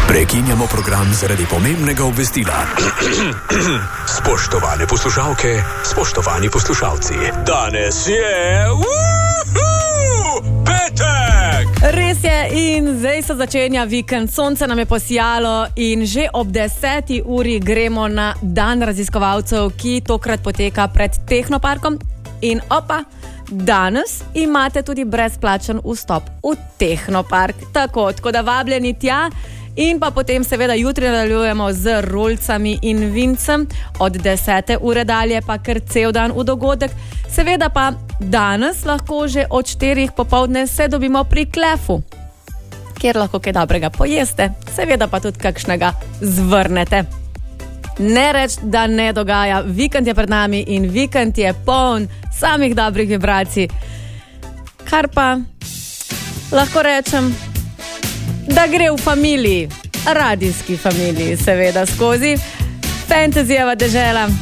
Prekinjamo program zaradi pomembnega obvestila. Spoštovane poslušalke, spoštovani poslušalci, danes je petek! Res je in zdaj se začenja vikend, sonce nam je posijalo in že ob 10. uri gremo na dan raziskovalcev, ki tokrat poteka pred Tehnoparkom in danes imate tudi brezplačen vstop v Tehnopark, tako da vabljeni tja. In pa potem seveda jutri nadaljujemo z rolcami in vincem, od 10. ure dalje pa kar cel dan v dogodek. Seveda pa danes lahko že od 4. popoldne se dobimo pri Klefu, kjer lahko kaj dobrega pojeste, seveda pa tudi kakšnega zvrnete. Ne reč, da ne dogaja, vikend je pred nami in vikend je poln samih dobrih vibracij, kar pa lahko rečem, da gre v familiji, radijski familiji, seveda skozi Fantasyjeva dežela.